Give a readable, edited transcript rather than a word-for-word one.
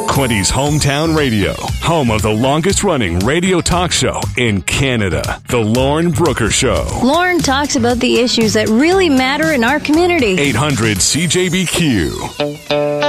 Quinty's hometown radio, home of the longest-running radio talk show in Canada, The Lauren Brooker Show. Lauren talks about the issues that really matter in our community. 800 CJBQ.